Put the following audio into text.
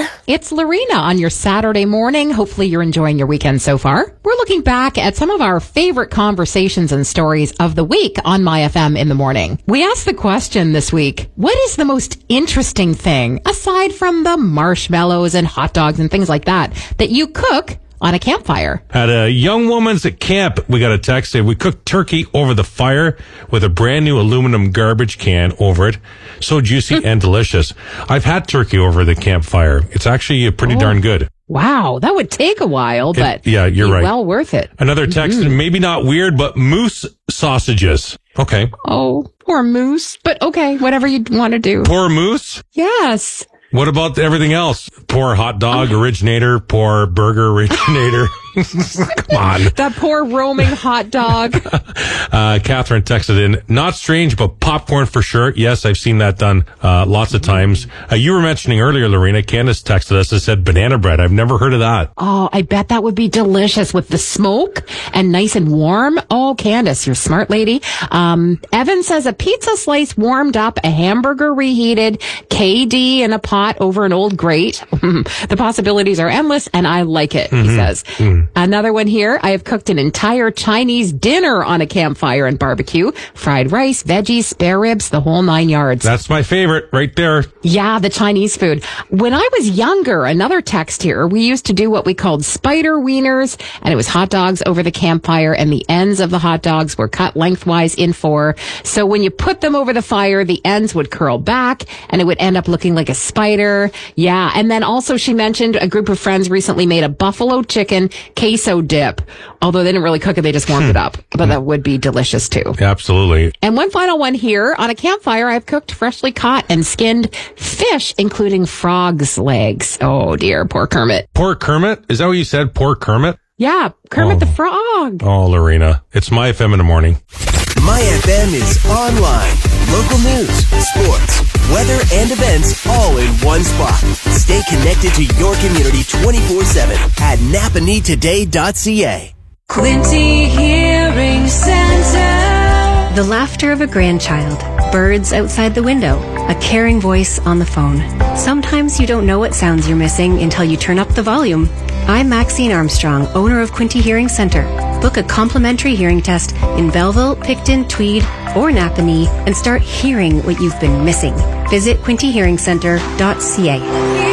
It's Lorena on your Saturday morning. Hopefully you're enjoying your weekend so far. We're looking back at some of our favorite conversations and stories of the week on My FM in the morning. We asked the question this week, what is the most interesting thing, aside from the marshmallows and hot dogs and things like that you cook on a campfire? At a young woman's at camp, we got a text saying we cooked turkey over the fire with a brand new aluminum garbage can over it. So juicy and delicious. I've had turkey over the campfire. It's actually pretty darn good. Wow, that would take a while, but yeah, you're right. Well worth it. Another text, maybe not weird, but moose sausages. Okay. Oh, poor moose. But okay, whatever you want to do. Poor moose? Yes. What about everything else? Poor hot dog originator, poor burger originator. Come on. That poor roaming hot dog. Catherine texted in, not strange, but popcorn for sure. Yes, I've seen that done lots of times. You were mentioning earlier, Lorena, Candace texted us and said banana bread. I've never heard of that. Oh, I bet that would be delicious with the smoke and nice and warm. Oh, Candace, you're a smart lady. Evan says a pizza slice warmed up, a hamburger reheated, KD in a pot over an old grate. The possibilities are endless, and I like it, he says. Another one here. I have cooked an entire Chinese dinner on a campfire and barbecue. Fried rice, veggies, spare ribs, the whole 9 yards. That's my favorite right there. Yeah, the Chinese food. When I was younger, another text here, we used to do what we called spider wieners, and it was hot dogs over the campfire, and the ends of the hot dogs were cut lengthwise in four. So when you put them over the fire, the ends would curl back, and it would end up looking like a spider. Yeah, and then also she mentioned a group of friends recently made a buffalo chicken queso dip. Although they didn't really cook it, they just warmed it up. But that would be delicious too. Absolutely. And one final one here. On a campfire, I've cooked freshly caught and skinned fish, including frog's legs. Oh dear, poor Kermit. Poor Kermit? Is that what you said? Poor Kermit? Yeah, Kermit the Frog. Oh, Lorena. It's My FM in the morning. My FM is online. Local news, sports, weather, and events all in one spot. Stay connected to your community 24/7 at napanetoday.ca. Quinty Hearing Center. The laughter of a grandchild, birds outside the window, a caring voice on the phone. Sometimes you don't know what sounds you're missing until you turn up the volume. I'm Maxine Armstrong, owner of Quinty Hearing Center. Book a complimentary hearing test in Belleville, Picton, Tweed, or Napanee and start hearing what you've been missing. Visit quintyhearingcenter.ca.